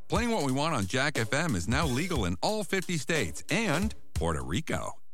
Playing What We Want on Jack FM is now legal in all 50 states and Puerto Rico.